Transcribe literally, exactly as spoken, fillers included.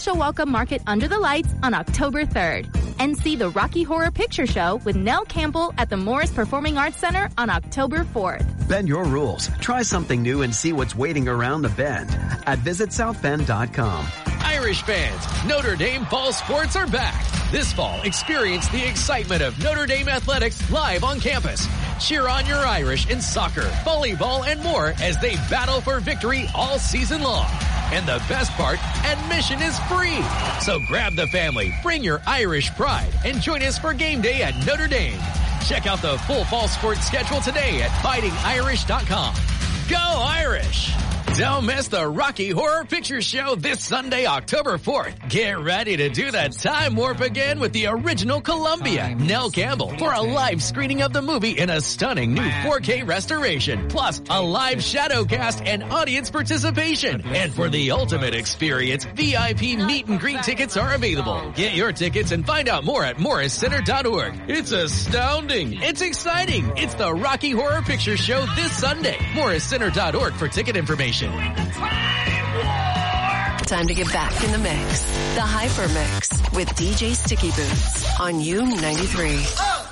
official welcome market under the lights on October third. And see the Rocky Horror Picture Show with Nell Campbell at the Morris Performing Arts Center on October fourth. Bend your rules. Try something new and see what's waiting around the bend at visit south bend dot com. Irish fans, Notre Dame fall sports are back. This fall, experience the excitement of Notre Dame athletics live on campus. Cheer on your Irish in soccer, volleyball, and more as they battle for victory all season long. And the best part, admission is free. So grab the family, bring your Irish pride, and join us for game day at Notre Dame. Check out the full fall sports schedule today at fighting irish dot com. Go Irish! Don't miss the Rocky Horror Picture Show this Sunday, October fourth. Get ready to do the time warp again with the original Columbia, Nell Campbell, for a live screening of the movie in a stunning new four K restoration. Plus, a live shadow cast and audience participation. And for the ultimate experience, V I P meet and greet tickets are available. Get your tickets and find out more at morris center dot org. It's astounding. It's exciting. It's the Rocky Horror Picture Show this Sunday. morris center dot org for ticket information. Time to get back in the mix. The Hyper Mix with D J Sticky Boots on U ninety-three.